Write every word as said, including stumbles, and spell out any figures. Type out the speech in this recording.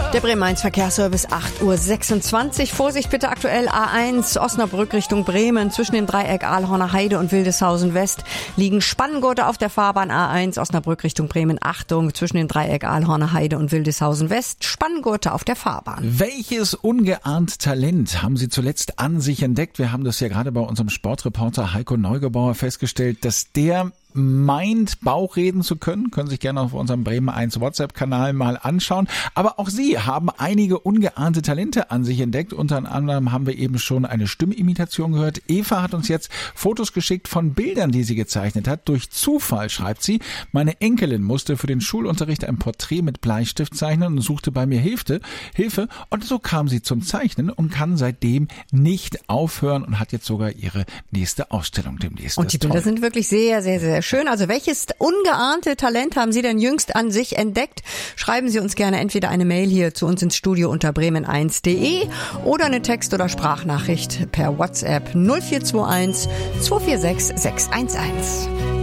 Der Bremen eins Verkehrsservice, acht Uhr sechsundzwanzig. Vorsicht bitte aktuell A eins, Osnabrück Richtung Bremen. Zwischen dem Dreieck Ahlhorner Heide und Wildeshausen West liegen Spanngurte auf der Fahrbahn A eins, Osnabrück Richtung Bremen. Achtung, zwischen dem Dreieck Ahlhorner Heide und Wildeshausen West, Spanngurte auf der Fahrbahn. Welches ungeahnte Talent haben Sie zuletzt an sich entdeckt? Wir haben das ja gerade bei unserem Sportreporter Heiko Neugebauer festgestellt, dass der meint, Bauch reden zu können. Können sich gerne auf unserem Bremen eins WhatsApp-Kanal mal anschauen. Aber auch Sie haben einige ungeahnte Talente an sich entdeckt. Unter anderem haben wir eben schon eine Stimmimitation gehört. Eva hat uns jetzt Fotos geschickt von Bildern, die sie gezeichnet hat. Durch Zufall, schreibt sie, meine Enkelin musste für den Schulunterricht ein Porträt mit Bleistift zeichnen und suchte bei mir Hilfe. Hilfe. Und so kam sie zum Zeichnen und kann seitdem nicht aufhören und hat jetzt sogar ihre nächste Ausstellung demnächst. Und die Bilder sind wirklich sehr, sehr, sehr schön. Also welches ungeahnte Talent haben Sie denn jüngst an sich entdeckt? Schreiben Sie uns gerne entweder eine Mail hier zu uns ins Studio unter bremen eins punkt de oder eine Text- oder Sprachnachricht per WhatsApp null vier zwei eins zwei vier sechs sechs eins eins.